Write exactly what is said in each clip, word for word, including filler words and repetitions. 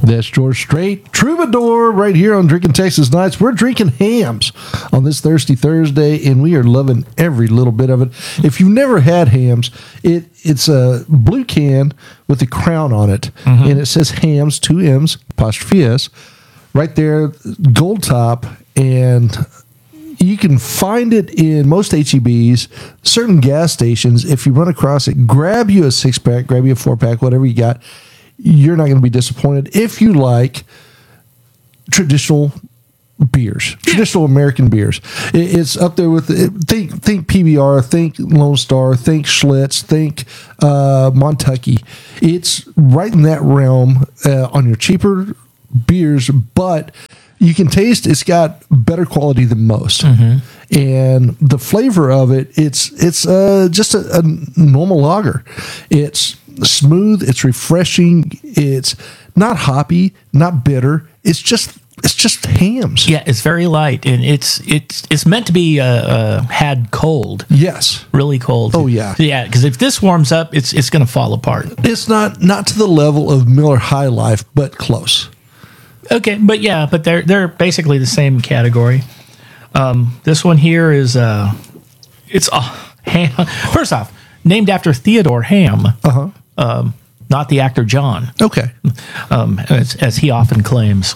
That's George Strait, Troubadour, right here on Drinking Texas Nights. We're drinking Hamm's on this Thirsty Thursday, and we are loving every little bit of it. If you've never had Hamm's, it it's a blue can with a crown on it, mm-hmm. and it says Hamm's, two M's, apostrophe S, right there, gold top, and you can find it in most H E Bs, certain gas stations. If you run across it, grab you a six-pack, grab you a four-pack, whatever you got. You're not going to be disappointed if you like traditional beers, traditional American beers. It's up there with think think P B R, think Lone Star, think Schlitz, think uh, Montucky. It's right in that realm uh, on your cheaper beers, but you can taste it's got better quality than most, mm-hmm. and the flavor of it it's it's uh, just a, a normal lager. It's smooth, it's refreshing, it's not hoppy, not bitter. It's just it's just Hamm's. Yeah, it's very light, and it's it's it's meant to be uh, uh, had cold. Yes, really cold. Oh yeah, yeah. Because if this warms up, it's it's going to fall apart. It's not not to the level of Miller High Life, but close. Okay, but yeah, but they're they're basically the same category. Um, this one here is uh, it's uh, Ham. First off, named after Theodore Ham. Uh huh. Um, not the actor John. Okay. Um, as, as he often claims.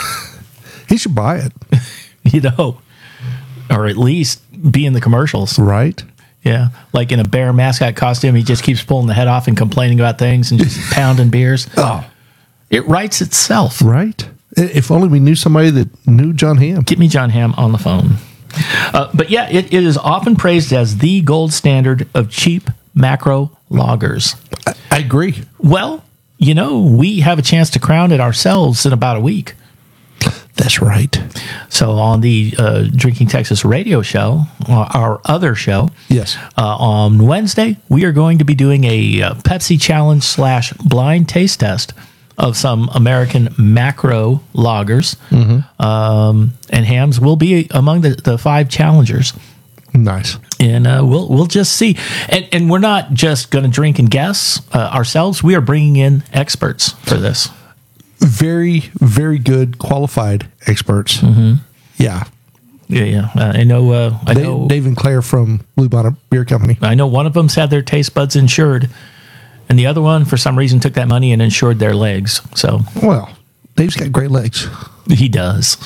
He should buy it. You know, or at least be in the commercials. Right. Yeah. Like in a bear mascot costume, he just keeps pulling the head off and complaining about things and just pounding beers. Oh. It writes itself. Right. If only we knew somebody that knew John Hamm. Get me John Hamm on the phone. Uh, but yeah, it, it is often praised as the gold standard of cheap macro lagers. I, I agree. Well, you know, we have a chance to crown it ourselves in about a week. That's right. So on the uh, Drinking Texas radio show, our other show, yes, uh, on Wednesday, we are going to be doing a uh, Pepsi challenge slash blind taste test of some American macro lagers. Mm-hmm. Um, and Hamm's will be among the, the five challengers. Nice. And uh, we'll we'll just see. And and we're not just going to drink and guess uh, ourselves. We are bringing in experts for this. Very, very good qualified experts. Mm-hmm. Yeah. Yeah, yeah. Uh, I know. Uh, I Dave, know. Dave and Claire from Blue Bonnet Beer Company. I know one of them's had their taste buds insured, and the other one, for some reason, took that money and insured their legs. So, well, Dave's got great legs. He does.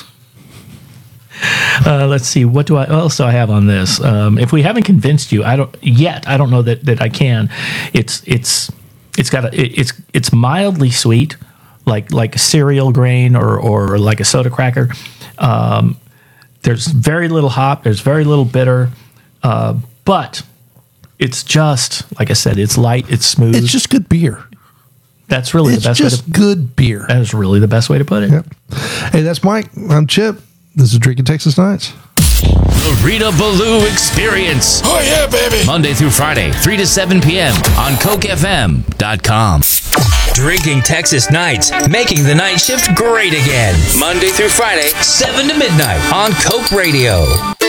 Uh, let's see. What do I? What else do I have on this? Um, if we haven't convinced you, I don't yet. I don't know that, that I can. It's it's it's got a it, it's it's mildly sweet, like like a cereal grain or or like a soda cracker. Um, there's very little hop. There's very little bitter, uh, but it's just like I said. It's light. It's smooth. It's just good beer. That's really it's the best just way to good beer. That is really the best way to put it. Yep. Hey, that's Mike. I'm Chip. This is Drinking Texas Nights. The Rita Ballou Experience. Oh, yeah, baby. Monday through Friday, three to seven p.m. on Coke F M dot com. Drinking Texas Nights, making the night shift great again. Monday through Friday, seven to midnight on Coke Radio.